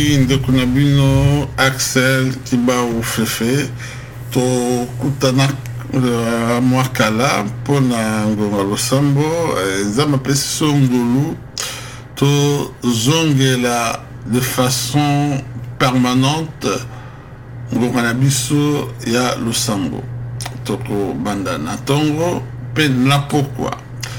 ndeko na bino Axel Kibau Fefe to kutana mwakala pona ngonga losambo nzamba pesi songolu to zongela de façon permanente ngonga na biso ya losambo toko banda na tongo pe na pourquoi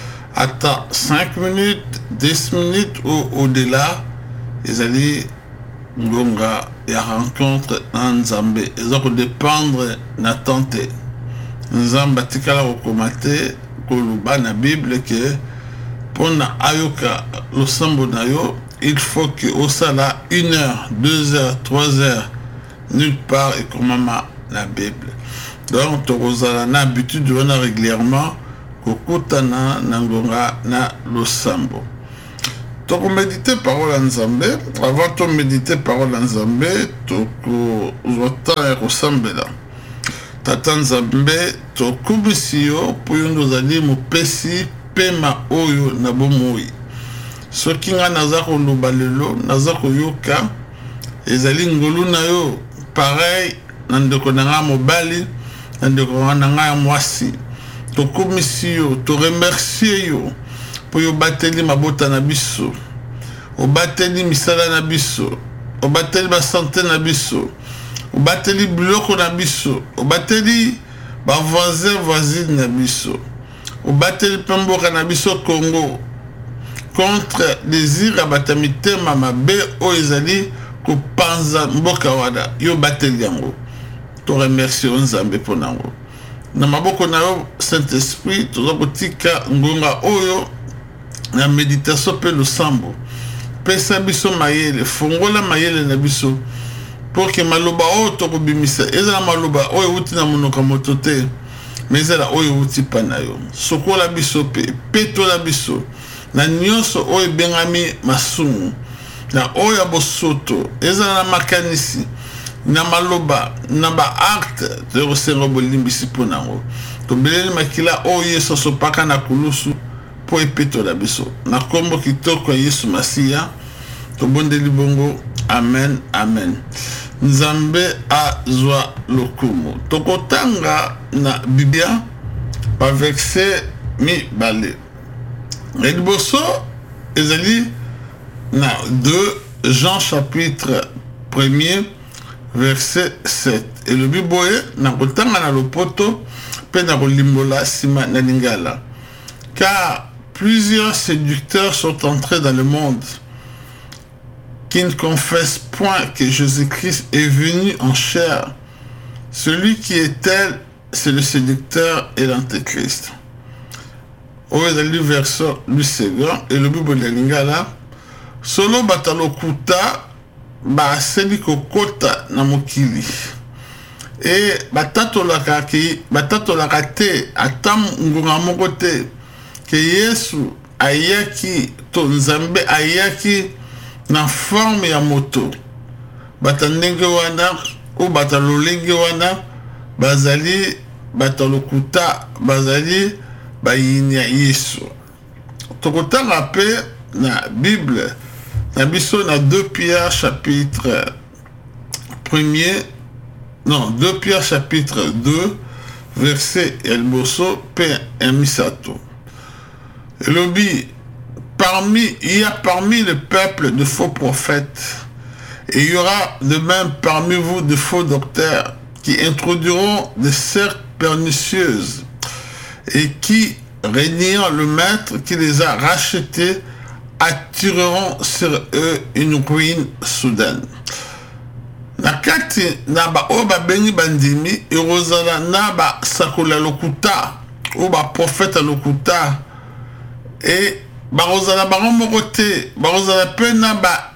ata 5 minutes 10 minutes ou au-delà ezali ngonga ya rencontre na nzambe ezako dépendre na tante nzamba tikala kokomate koluba na bible ke pona ayoka losambo na yo il faut que osala 1 heure 2 heures 3 heures nulle part et komama na bible donc tokozala na habitude wana régulièrement kokutana na ngonga na losambo toko méditer parole en Nzambe avant de méditer parole en Nzambe toko zota resembla tata Nzambe toko bisio poyondo zali mopesi pema oyo na bomoi soki nga nazako lobalelo nazako yoka ezali ngolu na yo pareil na ndeko na nga mobali na ndeko na nga mwasi toko misio to remercier yo po yo bateli mabota na biso o bateli misala na biso o bateli ba santé na biso o bateli biloko na biso o bateli ba voisine na biso o bateli pemboka na biso Congo contre désir abatamitema mabe o ezali ko panza mboka wada yo bateli yango to remercier Nzambe ponango na maboko na yo Saint-Esprit tozokotika ngonga oyo na méditation pe losambo pesa biso mayele fongola mayele na biso pour que maloba oyo tokobimisa ezala maloba oyo uti na monoko moto te mais ezala oyo uti pa na yo sokola biso pe petola biso na nyonso oyo bengami masumu na oyo ya bosoto ezala na makanisi na maloba na ba acte de resengo bolimbisi ponango to beleli makila oyo yeso sopaka na kulusu po epetola biso na kombo kitoko Yesu Masiya to bondeli bongo amen amen Nzambe azwa lokumu tokotanga na Biblia pa verset mi bale liboso ezali na 2 Jean chapitre 1er verset 7 et le biboye na kotanga na lopoto pe na kolimbola sima na lingala car plusieurs séducteurs sont entrés dans le monde qui ne confessent point que Jésus-Christ est venu en chair. Celui qui est tel, c'est le séducteur et l'antéchrist. Au verset du second et le Bible de Lingala, solo batalokuta ba seli kokota na mokili. Et batatolaka te atam ngonga moko te que Yesu ayaki to Nzambe ayaki na forme ya moto batandenge wana ou batalolenge wana bazali batalokuta bazali bayini ya Yesu tokotanga pe na Bible na biso na 2 Pierre chapitre 1er non 2 Pierre chapitre 2 verset elboso pe emisato Lobi, il y a parmi le peuple de faux prophètes, et il y aura de même parmi vous de faux docteurs qui introduiront des sectes pernicieuses et qui, régnant le maître qui les a rachetés, attireront sur eux une ruine soudaine. Nakati naba oba beni bandimi, erozala naba sakola lokuta, oba prophète lokuta, et barozala bango moko te barozala pe na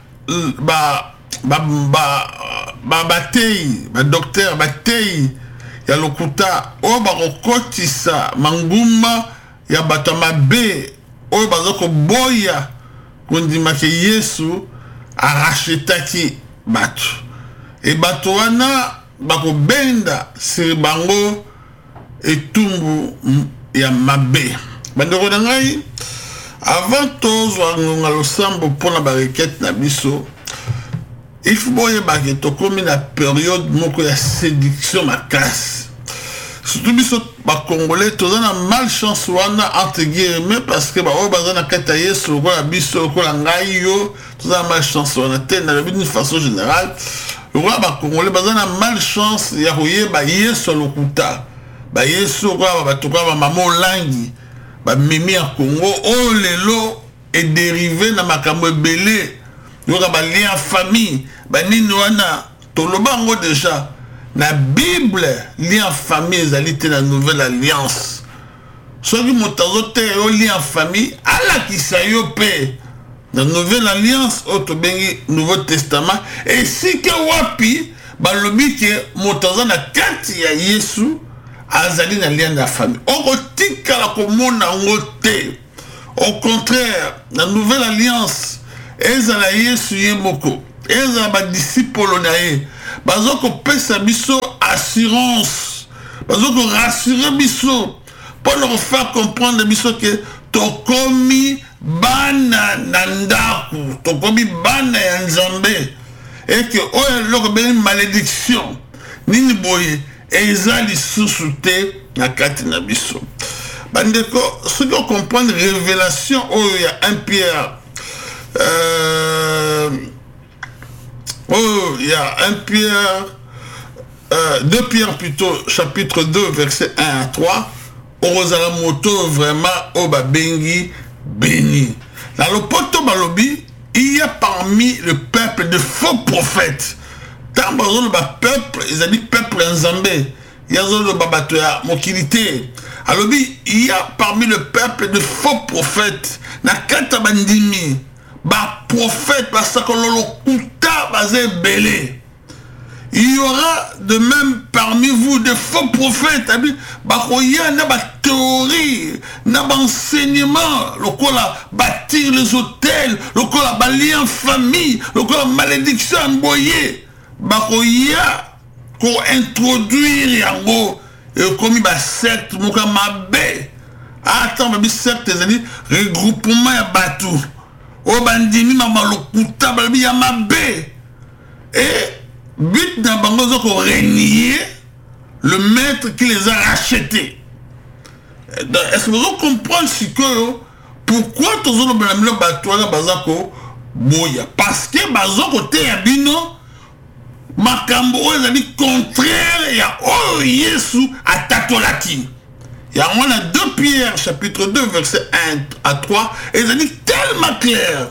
batei badokter batei ya lokuta oyo bakokotisa mangumba ya bato ya mabe oyo bazokoboya kondimaka Yesu arachetaki bato e bato wana bakobenda siri bango etumbu ya mabe bandeko na ngai avant tozwa ngonga losambo mpona barequête na biso il faut que tu comme une période moko ya séduction ma casse. Surtout biso ba congolais tous na malchance wana entre guillemets parce que ba o bazana kata yesu ko la biso ko la ngai yo tous na malchance wana tena d'une façon générale. Le roi ba congolais bazana malchance ya royer ba yesu lokuta. Ba yesu ko ba toka ba mamo langi ba mimi en Congo oh lelo est dérivé na makambo belé. Yo ka ba lien famille ba nini wana toloba ngo déjà. La Bible, lien famille, égalité la nouvelle alliance. Soit qui montazote au lien famille, Allah qui s'ayopé. La nouvelle alliance, autre bengi Nouveau Testament. Et si que wapi, balobi que montazo na kati ya Yesu, azali na lien de la famille. On tika la commune na ngote. Au contraire, la nouvelle alliance, ezala Yesu yemoko. Ezala ba disciple nae. Bazoko pesa biso assurance. Bazoko rassurer biso. Pour leur faire comprendre biso que tokomi bana nandaku. Tokomi bana ya nzambe. Et que oya loko beni malédiction. Nini boye. Ezali sous-souté na kati na biso. Bandeko, ceux qui comprennent révélation, oh, il y a 1 Pierre. Oh, il y a 1 Pierre, 2 Pierre plutôt, chapitre 2, verset 1 à 3. Orozala moto vraiment, oba bengi béni. Dans le poto balobi, il y a parmi le peuple de faux prophètes. Tant que le peuple, ils ont dit peuple en Zambé. Il y a le babatoya, mokilité. Alors, il y a parmi le peuple de faux prophètes. Na kata bandimi. Ba prophète, parce que l'on kuta bazé belé. Il y aura de même parmi vous des faux prophètes. Bah, il y a une théorie, un enseignement, le quoi bâtir les hôtels, le quoi balayer en famille, le quoi malédiction envoyée. Bah, il y a qu'on introduire yango et comme il va secte, mon cas mabé. Attends, mais secte, c'est-à-dire regroupement ya batou. O bandimi mama lokuta balbi ya mabé. Et but d'un bango ko renier le maître qui les a rachetés. Est-ce que vous comprenez ce que pourquoi tous les banamilo batouana bazako boya parce que bazako te yabino makambo ezali contraire ya oh Yesu atatolaki. Il y a 2 Pierre, chapitre 2, verset 1 à 3, et ça dit tellement clair.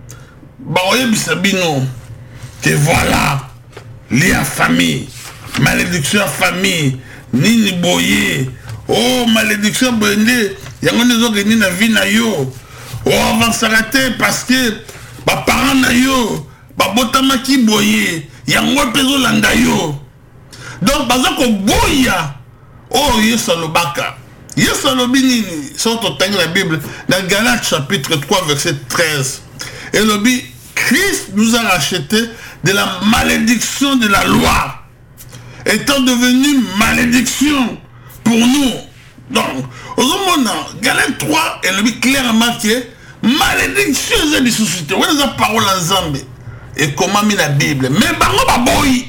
Baoye bisabino, que voilà, lien famille, malédiction famille, nini boye, oh malédiction boye, yango nezo geni na vie na yo, oh avansarate parce que, ba parents na yo, ba botama ki boye, yango pezo landa yo. Donc, bazako boya, oh yesalobaka. Yes, nini, sont au temps de la Bible, dans Galates chapitre 3, verset 13. Et le dit, Christ nous a rachetés de la malédiction de la loi, étant devenu malédiction pour nous. Donc, au moment Galates 3, et le dit clairement que malédiction est des sociétés. Où est la parole en Zambie? Et comment mis la Bible? Mais bango baboyi.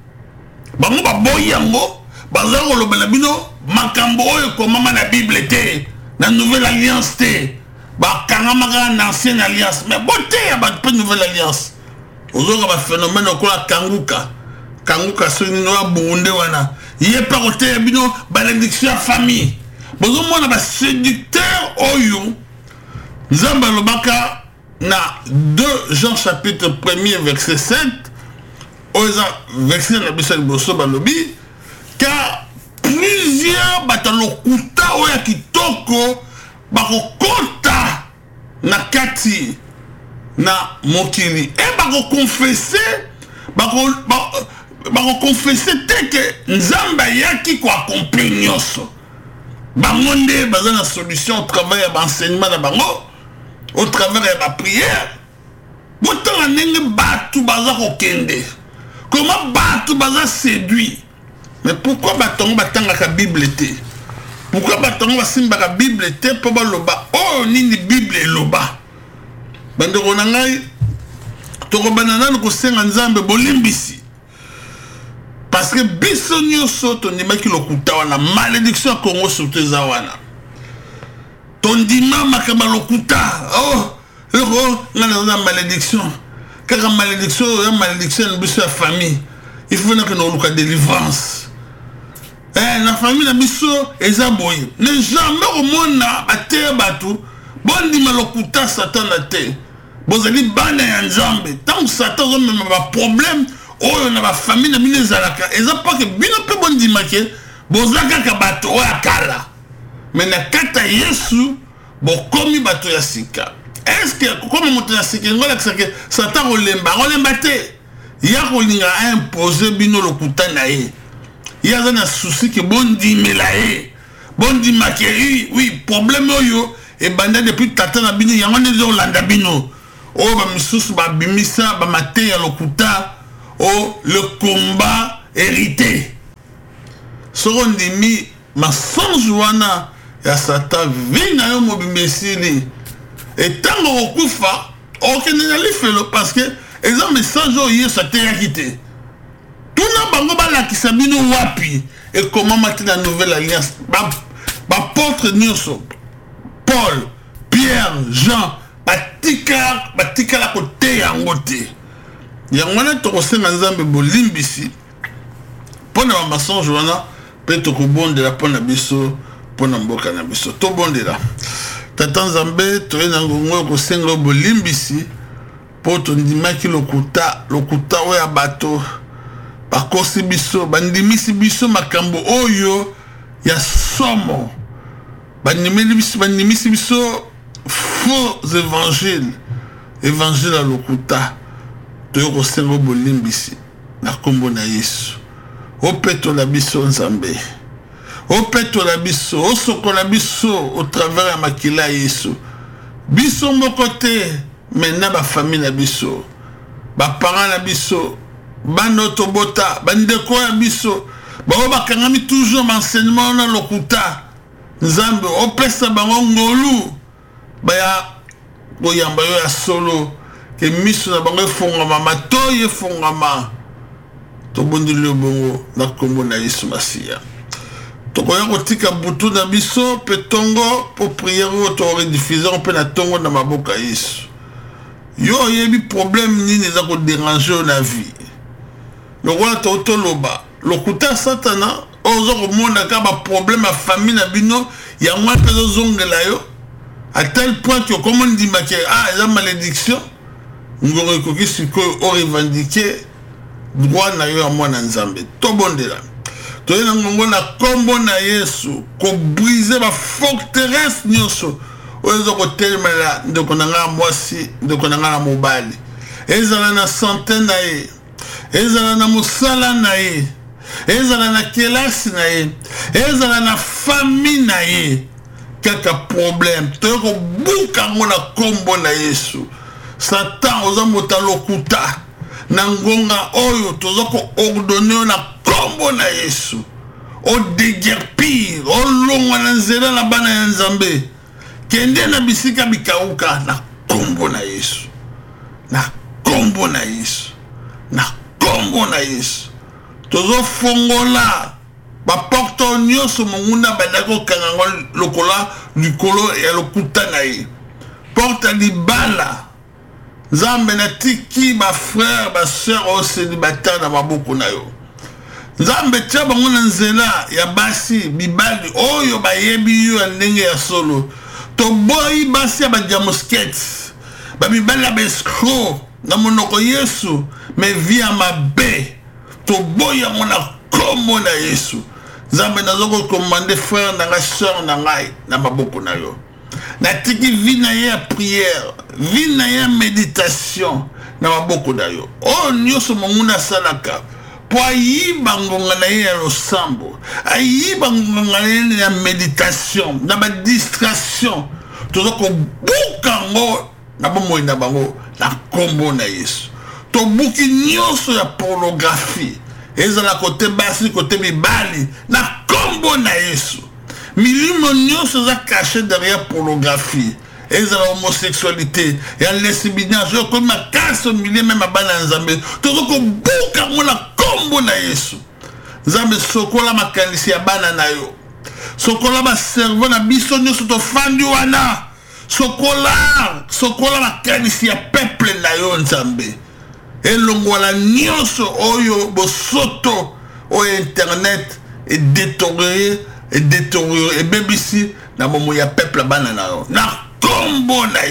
Bango baboyi yango. Bazaro lo balabino. Makambo oyo komama na Bible te na nouvelle alliance te ba kangamaka na ancienne alliance mais bote ya ba nouvelle alliance ozoka ba phénomène okola kanguka soni no bunde wana ye pa kote ya bino malédiction famille bozo mona ba séducteur oyo nzamba lobaka na 2 Jean chapitre 1er verset 7 oza verset na bisa liboso balobi car plusieurs batalokuta oya kitoko bakokota na kati na mokili et bakokonfesser te que nzamba yaki ko accomplir nyonso bango nde baza na solution au travers ya enseignement na bango au travers ya prière botanga ndenge batu baza kokende comment batu baza séduit. Mais pourquoi batongo batanga ka Bible te? Pourquoi batongo basimba ka Bible te po ba loba oh nini Bible loba? Bandeko na ngai tokobana nanu kosenga nzambe bolimbisi parce que biso nyonso tondimaki lokuta wana malédiction ya Congo surtout eza wana tondima makamba lokuta ngana na malédiction kaka malédiction ya malédiction biso ya famille il faut que nous oluka délivrance na famille na biso eza boye ne jamais omona bateya bato bondima lokuta satan na te bozali bana ya nzambe tant satan ozomema baproblème oyo na bafamille na bino ezalaka eza pake bino mpe bondima ke boza kaka bato oyo akala me na kata yesu bokomi bato ya sika eske kokomi moto ya sika ngo lakisa ke satan kolemba te ya kolinga impose bino lokuta na ye ye aza na souci ke bondimela ye bondima ke oui problème oyo ebanda depuis tata na bino yango nde ezolanda bino oyo bamisusu babimisa bamate ya lokuta le combat hérité soko ndimi masonge wana ya satan vi na yo mobimba esili etango kokufa okende na lifelo parce que eza message oyo yesu ateyaki te tuna bango balakisa bino wapi ekomamaki na nouvelle alliance baportre nyonso Paul, Pierre, Jean batikala koteya yango te yango wana tokosenga nzambe bolimbisi mpona bamasonge wana mpe tokobondela mpona biso mpona mboka na biso tobondela tata nzambe toye na ngongo oyo kosenga bolimbisi mpo tondimaki lokuta oyo ya bato bakosi biso bandimisi biso makambo oyo ya somo bandimisi biso faux évangile ya lokuta toyo kosenga bolimbisi na kombo na yesu opetola biso nzambe opetola biso osokola biso au travers ya makila ya yesu biso moko te mena bafamille na biso baparent na biso bana tobota bandeko ya biso bao bakangami toujours enseignement na lokuta nzambe opesa bango ngolu baya koyamba yo ya solo ke miso na bango efongama matoyi efongama tobondeli yo bongo na kombo na yesu masiya tokoya kotika butu na biso mpe tongo po priere oyo torediffuser mpe na tongo na maboka yesu yo oyebi problème nini eza koderange oyo na vie lokola totoloba lokuta ya satana oyo oza komona kaka baproblème ya famille na bino yango mpe ezozongela yo à tel point que okoma ndimaki eza malédiction ngongo ekoki sikoyo orevendike droit na yo ya mwana nzambe tobondela toye na ngongo na kombo na yesu kobrise baforteresse nyonso oyo eza kotelemela ndeko na ngai ya mwasi ndeko na ngai ya mobali ezala na sante na ye ezala na mosala na ye ezala na kelasi na ye ezala na famille na ye kaka problème toye kobuka yango na kombo na yesu satan oza moto lokuta na ngonga oyo toza koordonne yo na kombo na yesu odeguerpir olongwa na nzela na bana ya nzambe kende na bisika bikauka na kombo na yesu na kombo na yesu na kombo na yesu tozofongola baporte nyonso monguna bandaki kokanga yango likolo ya lokuta na ye porte ya libala nzambe natiki bafrère basœur oyo célibataire na maboko na yo nzambe tia bango na nzela ya basi bibali oyo bayebi yo ya ndenge ya solo toboyi basi ya badiamoskete bamibali ya baescro na monoko yesu me vi ya mabe toboyi yango na kombo na yesu nzambe nazokokomande frère na ngai sœur na ngai na maboko na yo natiki vi na ye ya prière vi na ye ya méditation na maboko na yo oyo nyonso monguna asalaka po ayiba ngonga na ye ya losambo ayiba ngonga na ye ya méditation na badistraction toza kobuka ngo na bomoi na bango na kombo na yesu tobuki nyonso ya pornographie ezala kote basi kote mibali na kombo na yesu milimo nyonso eza caché derrière pornographie ezala homosexualité ya lesbianisme yo comme makaso milieu même bana nzambe tozoko buka mona kombo na Yesu nzambe sokola makanisi ya bana na yo sokola ba cerveau na biso nyonso to fandi wana sokola makanisi ya peuple na yo nzambe elongola nyonso oyo bosoto oyo internet et détérioré et bebisi na momo ya peuple bana na yo na kombo na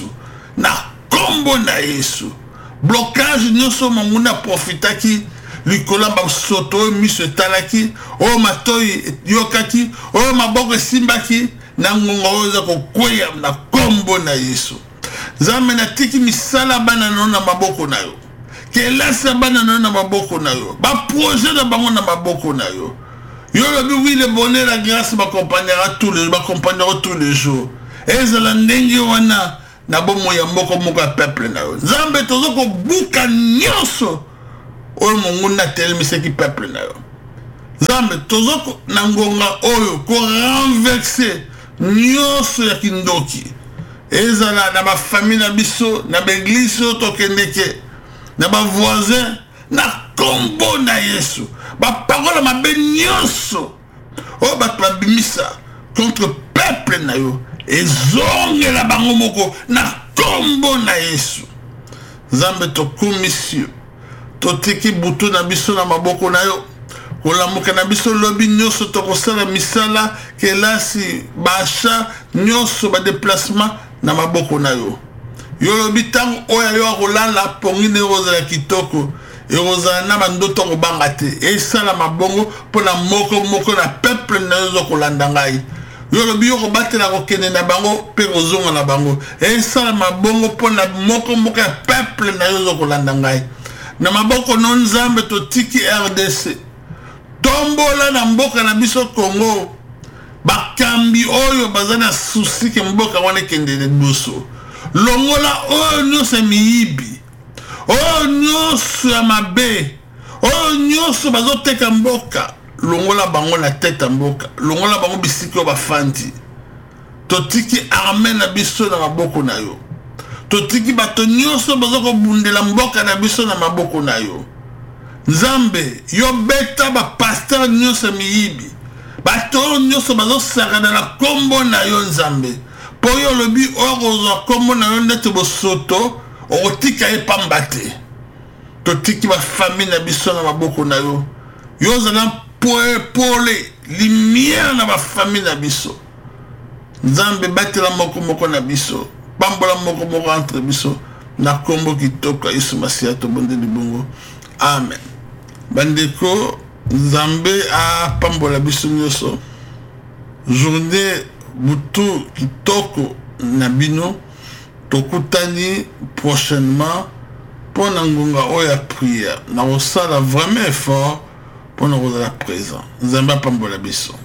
Yesu blocage nyonso monguna profitaki likola ba soto oyo miso talaki oyo matoi yokaki oyo maboko simbaki na ngonga oyo za kokweya na kombo na Yesu nzambe na tiki misala bana na maboko na yo kelasa bana na maboko na yo ba projet na bango na maboko na yo yo lobi oui le bonheur la grâce m'accompagnera tous les jours ezala ndenge wana na bomo ya moko peuple na yo nzambe tozoko buka nyonso oyo monguna telemiseki peuple na yo nzambe tozoko na ngonga oyo ko renverser nyonso ya kindoki ezala na ba famille na biso na ba église tokendeke na ba voisin na kombo na Yesu ba parole mabe nyonso o ba babimisa contre peuple na yo ezongela bango moko na kombo na Yesu nzambe tokumisio totiki butu na biso na maboko na yo kolamuka na biso lobi nyonso tokosala misala kelasi basha nyonso ba déplacement na maboko na yo yo lobi tango oya yo akolala pongine ozala kitoko ozala na bandoto kobanga te esala mabongo mpona moko na peuple na yo kolanda ngai yo lobi yo kobatela kokende na bango mpe kozonga na bango esala mabongo mpona moko ya peuple na yo kolanda ngai na maboko no nzambe totiki RDC tombola na mboka na biso Congo bakambi oyo baza na susi ke mboka wana kende liboso longola oyo nyonso miyibi oyo nyonso ya mabe oyo nyonso bazoteka mboka longola bango na tete mboka longola bango bisiki oyo bafandi totiki arme na biso na maboko na yo totiki bato nyonso bazokobundela mboka na biso na maboko na yo nzambe yo beta bapasteur nyonso miyibi bato nyonso bazosakana na kombo na yo nzambe po yo lobi oyo kozwa kombo na yo ndete bosoto okotika ye pamba te totiki bafamille na biso na maboko na yo yo ozala pole lumière na bafamille na biso nzambe batela moko na biso pambola moko entre biso na kombo kitoko Yesu Masiya tobondeli bongo amen bandeko nzambe a pambola biso nyonso journée butu kitoko na bino tokutani prochainement pour na ngonga oya prière na osala vraiment effort pour na kozala présent nzambe apambola biso